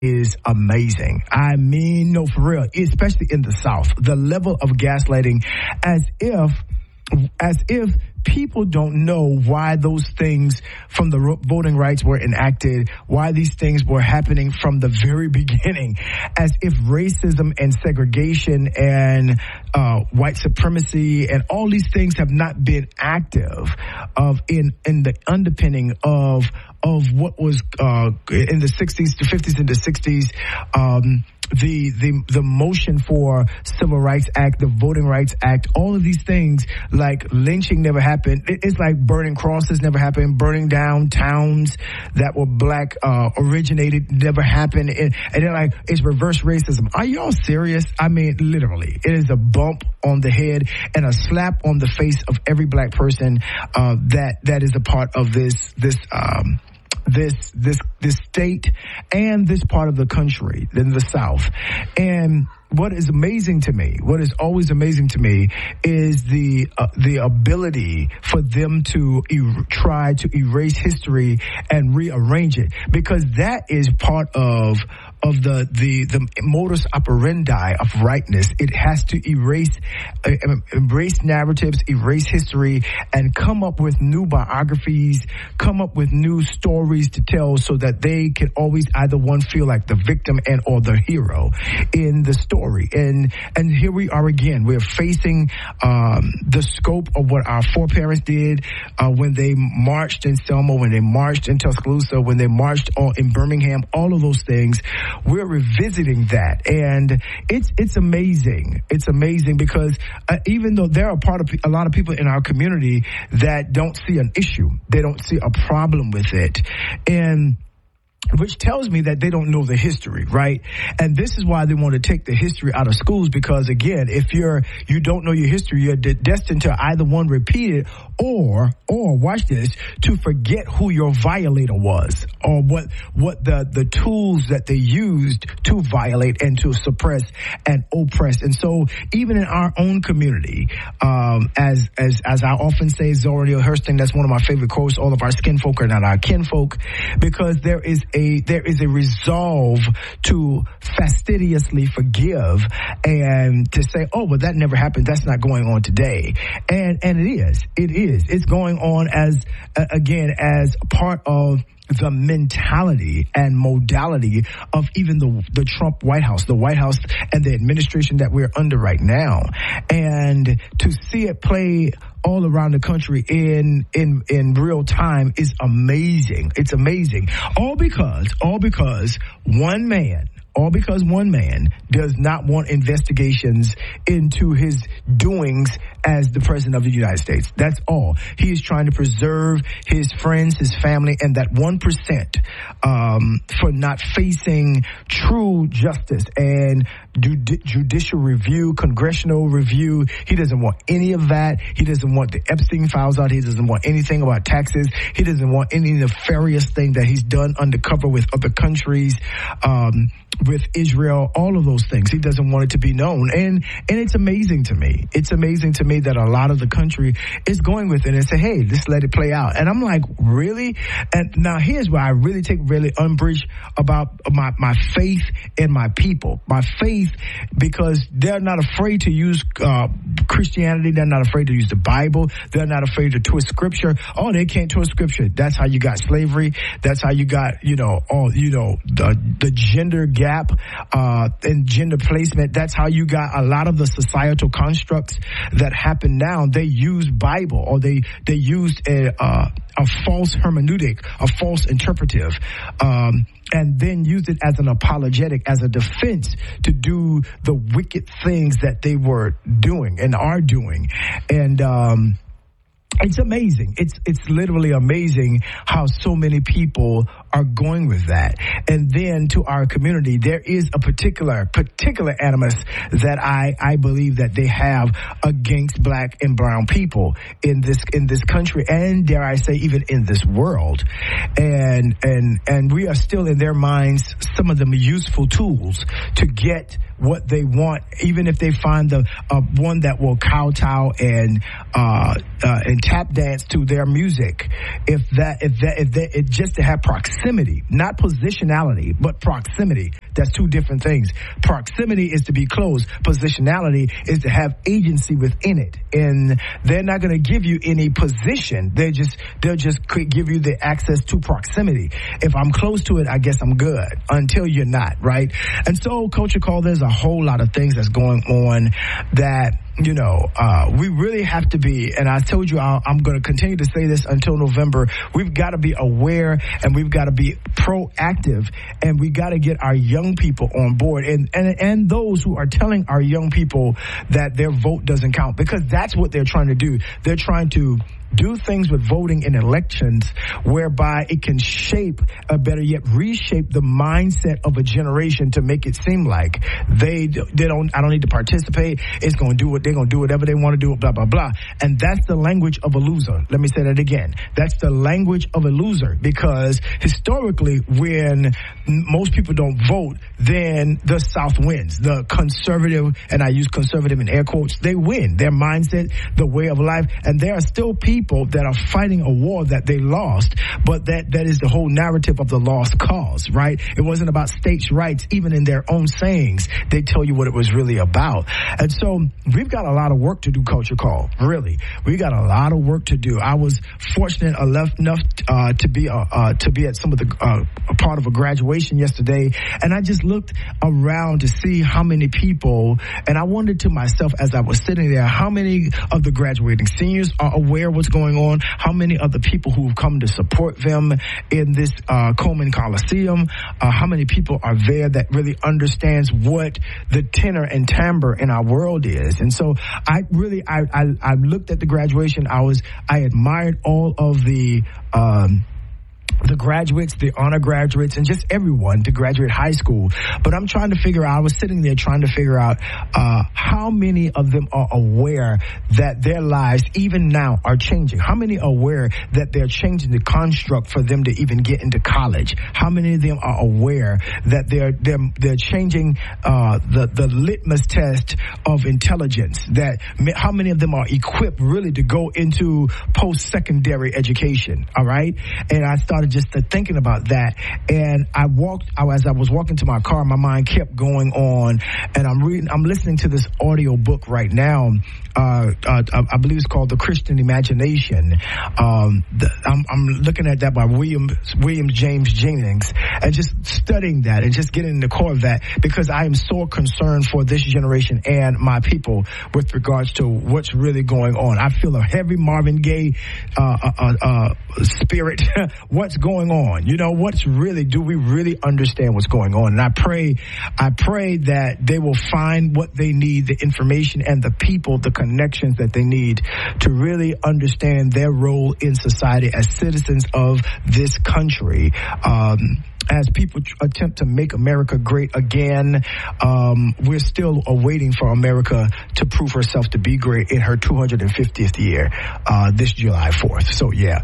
is amazing. I mean, no, for real, especially in the South, the level of gaslighting, as if people don't know why those things from the voting rights were enacted, why these things were happening from the very beginning, as if racism and segregation and white supremacy and all these things have not been active in the underpinning of what was in the 60s, the 50s and the 60s, the motion for Civil Rights Act, the Voting Rights Act, all of these things, like lynching never happened. It's like burning crosses never happened, burning down towns that were black originated never happened. And they're like, it's reverse racism. Are y'all serious? I mean, literally, it is a bump on the head and a slap on the face of every black person that is a part of this state and this part of the country in the South. And what is amazing to me, what is always amazing to me, is the ability for them to try to erase history and rearrange it, because that is part of the modus operandi of rightness. It has to erase narratives, erase history, and come up with new biographies, come up with new stories to tell, so that they can always either one feel like the victim and or the hero in the story. And here we are again. We're facing the scope of what our foreparents did when they marched in Selma, when they marched in Tuscaloosa, when they marched in Birmingham, all of those things. We're revisiting that, and it's amazing. It's amazing because even though there are a lot of people in our community that don't see an issue, they don't see a problem with it, and which tells me that they don't know the history, right? And this is why they want to take the history out of schools, because again, if you don't know your history, you're destined to either one, repeat it, or watch this, to forget who your violator was, or what the tools that they used to violate and to suppress and oppress. And so even in our own community, as I often say, Zora Neale Hurston, that's one of my favorite quotes, all of our skinfolk are not our kinfolk, because there is a resolve to fastidiously forgive and to say, oh, well, that never happened. That's not going on today. And it is. It's going on as part of the mentality and modality of even the Trump White House, the White House and the administration that we're under right now. And to see it play all around the country in real time is amazing. It's amazing. All because one man does not want investigations into his doings as the president of the United States. That's all. He is trying to preserve his friends, his family, and that 1% for not facing true justice and judicial review, congressional review. He doesn't want any of that. He doesn't want the Epstein files out. He doesn't want anything about taxes. He doesn't want any nefarious thing that he's done undercover with other countries, with Israel, all of those things. He doesn't want it to be known. And it's amazing to me. It's amazing to me that a lot of the country is going with it and say, hey, just let it play out. And I'm like, really? And now here's where I really take umbrage about my faith in my people. My faith, because they're not afraid to use Christianity. They're not afraid to use the Bible. They're not afraid to twist scripture. Oh, they can't twist scripture. That's how you got slavery. That's how you got, the gender gap and gender placement. That's how you got a lot of the societal constructs that happen now. They use Bible, or they used a false hermeneutic, a false interpretive, and then used it as an apologetic, as a defense to do the wicked things that they were doing and are doing. And it's amazing. It's literally amazing how so many people are going with that. And then to our community, there is a particular animus that I believe that they have against black and brown people in this country, and dare I say even in this world. And we are still in their minds some of the useful tools to get what they want, even if they find the one that will kowtow and tap dance to their music, if it just to have proximity, not positionality, but proximity. That's two different things. Proximity is to be close. Positionality is to have agency within it. And they're not going to give you any position. They'll just give you the access to proximity. If I'm close to it, I guess I'm good until you're not, right? And so, Culture Call, there's a whole lot of things that's going on that, we really have to be, and I told you I'm going to continue to say this until November, we've got to be aware and we've got to be proactive, and we got to get our young people on board and those who are telling our young people that their vote doesn't count, because that's what they're trying to do. They're trying to do things with voting in elections whereby it can shape, or better yet, reshape the mindset of a generation to make it seem like I don't need to participate. It's going to do what they're going to do, whatever they want to do, blah, blah, blah. And that's the language of a loser. Let me say that again. That's the language of a loser, because historically, when most people don't vote, then the South wins. The conservative, and I use conservative in air quotes, they win. Their mindset, the way of life, and there are still people that are fighting a war that they lost, but that is the whole narrative of the lost cause, right? It wasn't about states' rights. Even in their own sayings, they tell you what it was really about. And so we've got a lot of work to do, Culture Call. Really, we got a lot of work to do. I was fortunate enough to be at some of the a part of a graduation yesterday, and I just looked around to see how many people, and I wondered to myself as I was sitting there, how many of the graduating seniors are aware what's going on, how many of the people who've come to support them in this Coleman Coliseum, how many people are there that really understands what the tenor and timbre in our world is. And so I looked at the graduation. I admired all of the graduates, the honor graduates, and just everyone to graduate high school. But I'm trying to figure out, I was sitting there trying to figure out how many of them are aware that their lives, even now, are changing. How many are aware that they're changing the construct for them to even get into college? How many of them are aware that they're changing the litmus test of intelligence? That how many of them are equipped really to go into post-secondary education? All right, and I started just thinking about that, and as I was walking to my car, my mind kept going on, and I'm listening to this audio book right now. I believe it's called The Christian Imagination. I'm looking at that by William James Jennings, and just studying that and just getting in the core of that, because I am so concerned for this generation and my people with regards to what's really going on. I feel a heavy Marvin Gaye spirit. What's going on? Do we really understand what's going on? And I pray that they will find what they need, the information and the people, the connections that they need to really understand their role in society as citizens of this country. As people attempt to make America great again, we're still waiting for America to prove herself to be great in her 250th year, this July 4th. So, yeah.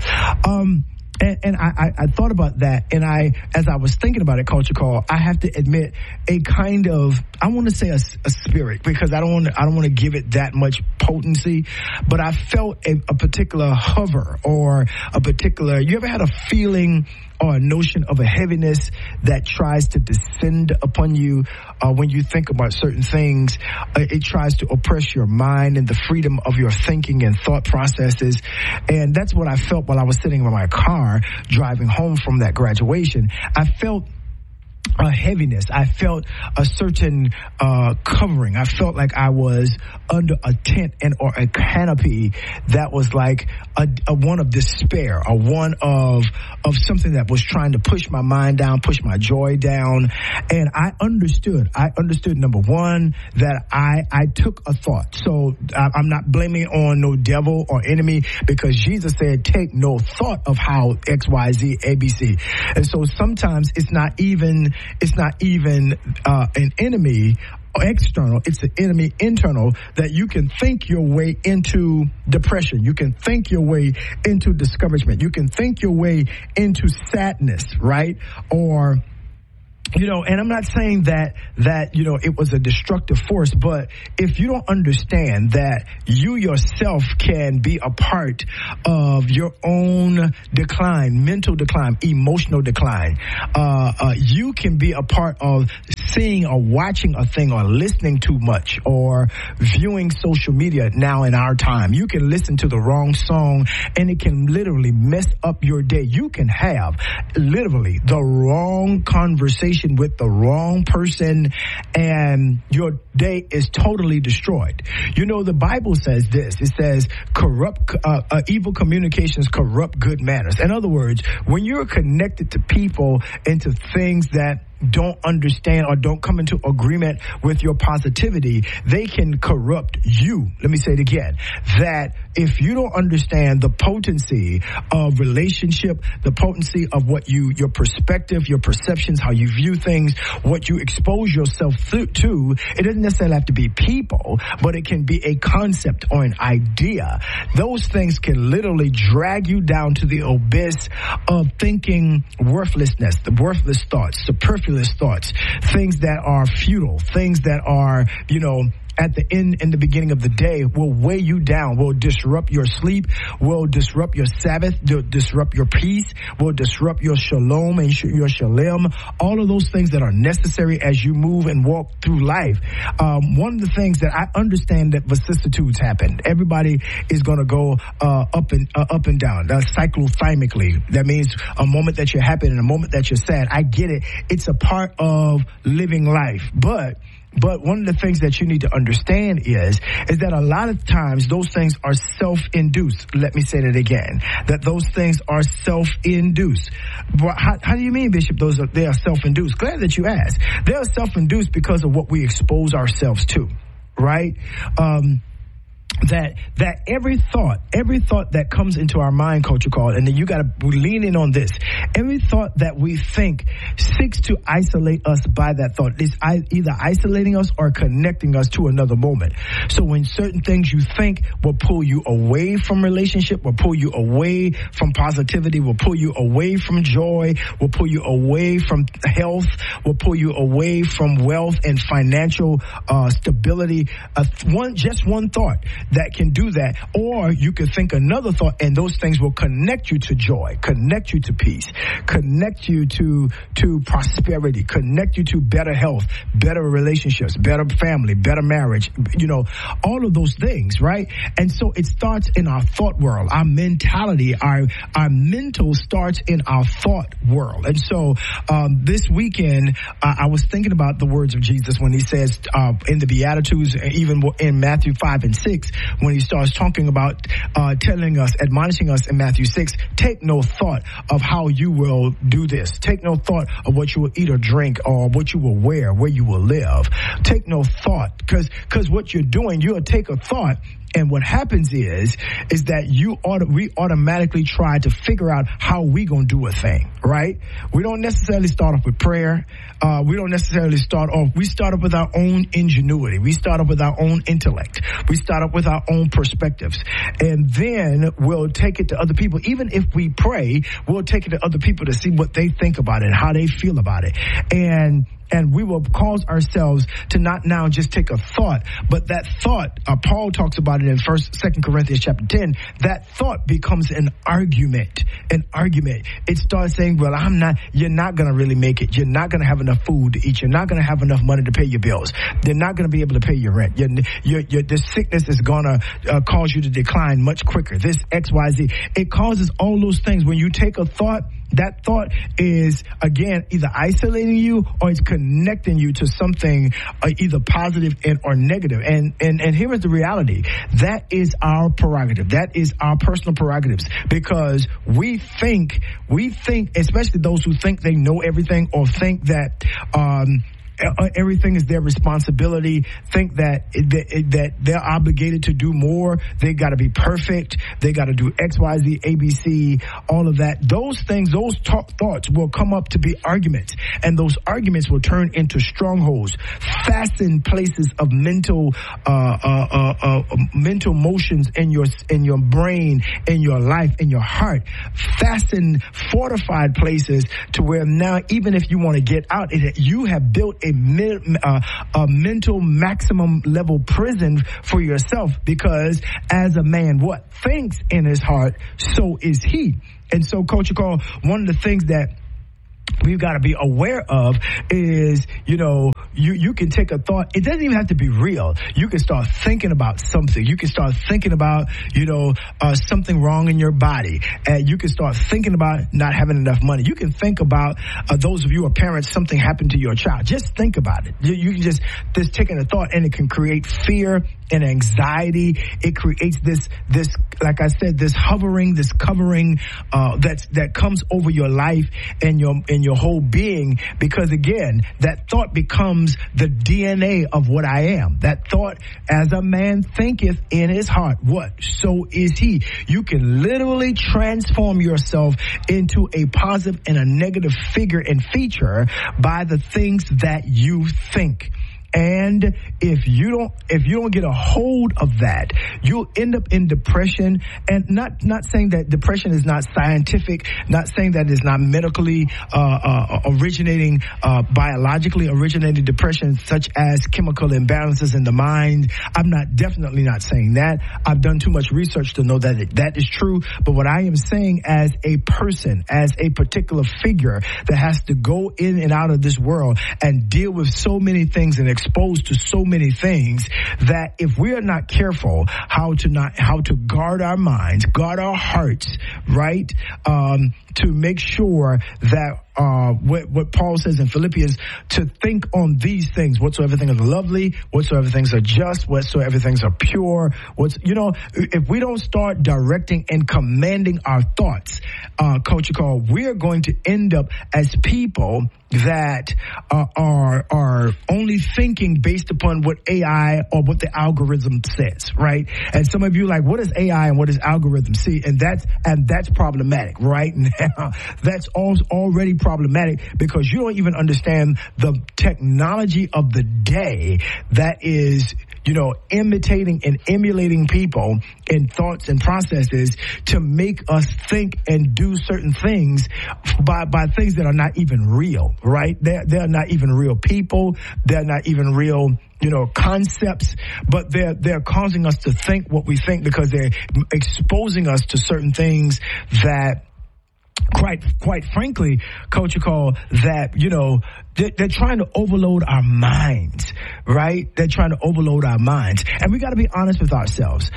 And I thought about that, and as I was thinking about it, Culture Call, I have to admit a kind of, I want to say a spirit, because I don't want to give it that much potency, but I felt a particular hover, or a particular, you ever had a feeling or a notion of a heaviness that tries to descend upon you when you think about certain things? It tries to oppress your mind and the freedom of your thinking and thought processes. And that's what I felt while I was sitting in my car driving home from that graduation. I felt a heaviness. I felt a certain covering. I felt like I was under a tent or a canopy that was like a one of despair, a one of something that was trying to push my mind down, push my joy down. And I understood, number one, that I took a thought. So I'm not blaming it on no devil or enemy, because Jesus said, take no thought of how X, Y, Z, ABC. And so sometimes it's not even an enemy external, it's an enemy internal, that you can think your way into depression. You can think your way into discouragement. You can think your way into sadness, right? Or and I'm not saying that it was a destructive force, but if you don't understand that you yourself can be a part of your own decline, mental decline, emotional decline, you can be a part of seeing or watching a thing or listening too much or viewing social media now in our time. You can listen to the wrong song and it can literally mess up your day. You can have literally the wrong conversation with the wrong person and your day is totally destroyed. The Bible says this. It says evil communications corrupt good manners. In other words, when you're connected to people and to things that don't understand or don't come into agreement with your positivity, they can corrupt you. Let me say it again. That if you don't understand the potency of relationship, the potency of what your perspective, your perceptions, how you view things, what you expose yourself to, it doesn't necessarily have to be people, but it can be a concept or an idea. Those things can literally drag you down to the abyss of thinking worthlessness, the worthless thoughts, superfluous thoughts, things that are futile, things that are, at the end and the beginning of the day will weigh you down, will disrupt your sleep, will disrupt your Sabbath, disrupt your peace, will disrupt your shalom and your shalem, all of those things that are necessary as you move and walk through life. One of the things that I understand that vicissitudes happen. Everybody is going to go up and down, cyclothymically. That means a moment that you're happy and a moment that you're sad. I get it. It's a part of living life. But one of the things that you need to understand is that a lot of times those things are self-induced. Let me say that again, that those things are self-induced. How do you mean, Bishop, they are self-induced? Glad that you asked. They are self-induced because of what we expose ourselves to, right? That every thought that comes into our mind, Culture Call, and then you got to lean in on this. Every thought that we think seeks to isolate us by that thought. It's either isolating us or connecting us to another moment. So when certain things you think will pull you away from relationship, will pull you away from positivity, will pull you away from joy, will pull you away from health, will pull you away from wealth and financial stability. Just one thought that can do that. Or you could think another thought and those things will connect you to joy, connect you to peace, connect you to prosperity, connect you to better health, better relationships, better family, better marriage, all of those things, right? And so it starts in our thought world, our mentality, our mental starts in our thought world. And so this weekend, I was thinking about the words of Jesus when he says in the Beatitudes, even in Matthew 5 and 6, when he starts talking about telling us, admonishing us in Matthew 6, take no thought of how you will do this. Take no thought of what you will eat or drink or what you will wear, where you will live. Take no thought, because what you're doing, you'll take a thought. And what happens is that we automatically try to figure out how we gonna do a thing, right? We don't necessarily start off with prayer. We don't necessarily we start off with our own ingenuity. We start off with our own intellect. We start off with our own perspectives. And then we'll take it to other people. Even if we pray, we'll take it to other people to see what they think about it, how they feel about it. And we will cause ourselves to not now just take a thought, but that thought, Paul talks about it in 2 Corinthians chapter 10, that thought becomes an argument. It starts saying, well, you're not going to really make it. You're not going to have enough food to eat. You're not going to have enough money to pay your bills. They're not going to be able to pay your rent. This sickness is going to cause you to decline much quicker. This X, Y, Z. It causes all those things. When you take a thought, that thought is, again, either isolating you or it's connecting you to something either positive or negative. And here is the reality. That is our prerogative. That is our personal prerogatives, because we think, especially those who think they know everything or think that everything is their responsibility, think that they're obligated to do more, they got to be perfect, they got to do X, Y, Z, ABC, all of that. Those things, those thoughts will come up to be arguments, and those arguments will turn into strongholds, fasten places of mental motions in your brain, in your life, in your heart, fasten fortified places to where now even if you want to get out, you have built a mental maximum level prison for yourself, because as a man what thinks in his heart, so is he. And so, Coach Carl, one of the things that we've got to be aware of is, you can take a thought. It doesn't even have to be real. You can start thinking about something. You can start thinking about, something wrong in your body. And you can start thinking about not having enough money. You can think about, those of you who are parents, something happened to your child. Just think about it. You can just taking a thought, and it can create fear and anxiety. It creates this, like I said, this hovering, this covering, that comes over your life and your whole being, because again, that thought becomes the DNA of what I am. That thought, as a man thinketh in his heart, what? So is he. You can literally transform yourself into a positive and a negative figure and feature by the things that you think. And if you don't get a hold of that, you'll end up in depression. And not saying that depression is not scientific, not saying that it's not medically originating, biologically originated depression, such as chemical imbalances in the mind. I'm definitely not saying that. I've done too much research to know that that is true. But what I am saying, as a person, as a particular figure that has to go in and out of this world and deal with so many things and exposed to so many things, that if we are not careful how to guard our minds, guard our hearts, right, to make sure that what Paul says in Philippians, to think on these things, whatsoever things are lovely, whatsoever things are just, whatsoever things are pure, if we don't start directing and commanding our thoughts, Coach Carl, we are going to end up as people that are only thinking based upon what AI or what the algorithm says, right? And some of you like, what is AI and what is algorithm? See, and that's problematic right now. That's already problematic, because you don't even understand the technology of the day that is, imitating and emulating people in thoughts and processes to make us think and do certain things by things that are not even real, right? They're not even real people. They're not even real, concepts, but they're causing us to think what we think, because they're exposing us to certain things that, quite frankly, Coach Carl, that, they're trying to overload our minds, right? They're trying to overload our minds. And we got to be honest with ourselves.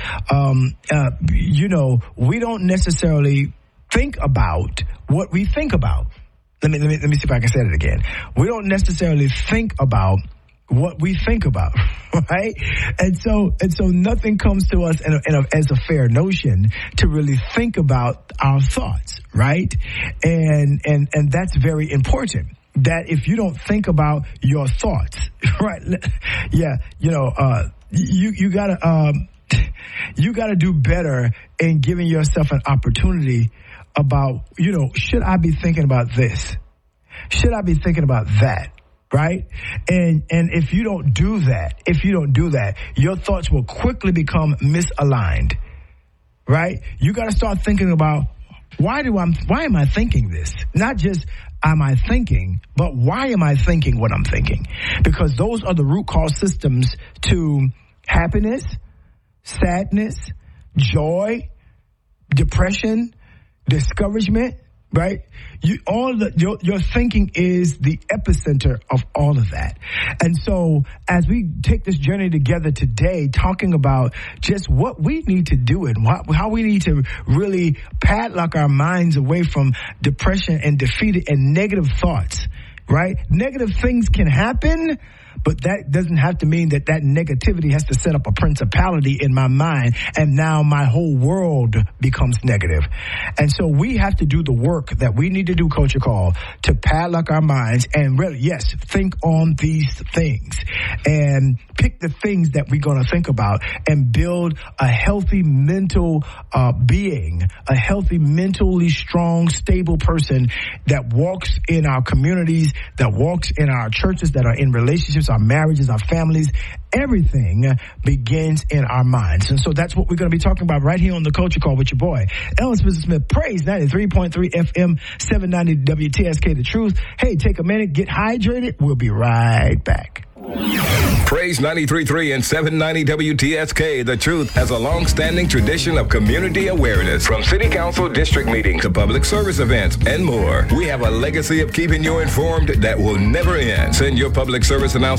We don't necessarily think about what we think about. Let me see if I can say it again. We don't necessarily think about what we think about, right? And so nothing comes to us as a fair notion to really think about our thoughts, right? And that's very important. That if you don't think about your thoughts, right? Yeah, you gotta do better in giving yourself an opportunity about, should I be thinking about this? Should I be thinking about that? Right? And if you don't do that, your thoughts will quickly become misaligned. Right? You got to start thinking about, why am I thinking this? Not just am I thinking, but why am I thinking what I'm thinking? Because those are the root cause systems to happiness, sadness, joy, depression, discouragement, right? Your thinking is the epicenter of all of that. And so as we take this journey together today, talking about just what we need to do and how we need to really padlock our minds away from depression and defeated and negative thoughts, right? Negative things can happen, but that doesn't have to mean that negativity has to set up a principality in my mind, and now my whole world becomes negative. And so we have to do the work that we need to do, Culture Call, to padlock our minds and really, yes, think on these things and pick the things that we're going to think about and build a healthy mental being, a healthy, mentally strong, stable person that walks in our communities, that walks in our churches, that are in relationships, our marriages, our families. Everything begins in our minds. And so that's what we're going to be talking about right here on the Culture Call with your boy, Ellis Mr. Smith. Praise 93.3 FM, 790 WTSK, The Truth. Hey, take a minute, get hydrated. We'll be right back. Praise 93.3 and 790 WTSK, The Truth, has a long-standing tradition of community awareness. From city council district meetings to public service events and more, we have a legacy of keeping you informed that will never end. Send your public service announcement